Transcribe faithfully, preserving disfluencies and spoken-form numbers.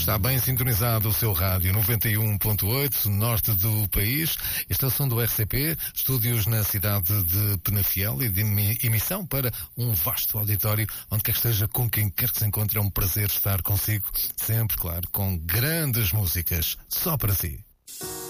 Está bem sintonizado o seu rádio noventa e um ponto oito, norte do país. Estação do R C P, estúdios na cidade de Penafiel e de emissão para um vasto auditório, onde quer que esteja, com quem quer que se encontre. É um prazer estar consigo, sempre, claro, com grandes músicas, só para si.